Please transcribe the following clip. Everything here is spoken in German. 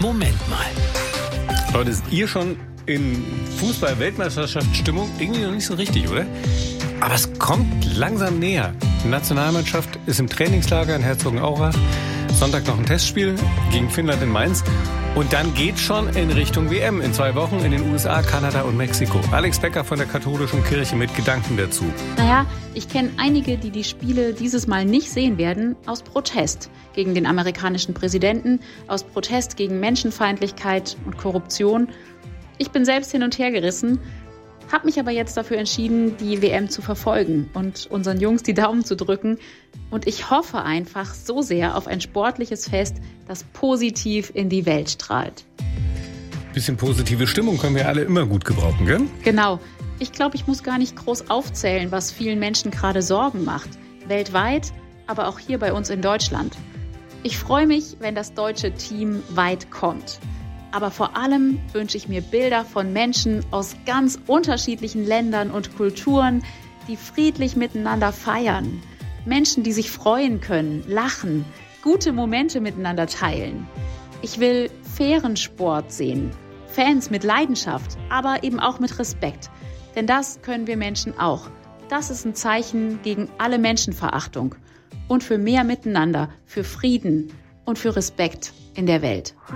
Moment mal. Leute, ist ihr schon in Fußball-Weltmeisterschaftsstimmung? Irgendwie noch nicht so richtig, oder? Aber es kommt langsam näher. Die Nationalmannschaft ist im Trainingslager in Herzogenaurach. Sonntag noch ein Testspiel gegen Finnland in Mainz. Und dann geht's schon in Richtung WM. In 2 Wochen in den USA, Kanada und Mexiko. Alex Becker von der Katholischen Kirche mit Gedanken dazu. Naja, ich kenne einige, die Spiele dieses Mal nicht sehen werden, aus Protest gegen den amerikanischen Präsidenten, aus Protest gegen Menschenfeindlichkeit und Korruption. Ich bin selbst hin und her gerissen, habe mich aber jetzt dafür entschieden, die WM zu verfolgen und unseren Jungs die Daumen zu drücken. Und ich hoffe einfach so sehr auf ein sportliches Fest, das positiv in die Welt strahlt. Bisschen positive Stimmung können wir alle immer gut gebrauchen, gell? Genau. Ich glaube, ich muss gar nicht groß aufzählen, was vielen Menschen gerade Sorgen macht. Weltweit, aber auch hier bei uns in Deutschland. Ich freue mich, wenn das deutsche Team weit kommt. Aber vor allem wünsche ich mir Bilder von Menschen aus ganz unterschiedlichen Ländern und Kulturen, die friedlich miteinander feiern. Menschen, die sich freuen können, lachen, gute Momente miteinander teilen. Ich will fairen Sport sehen, Fans mit Leidenschaft, aber eben auch mit Respekt. Denn das können wir Menschen auch. Das ist ein Zeichen gegen alle Menschenverachtung und für mehr Miteinander, für Frieden und für Respekt in der Welt.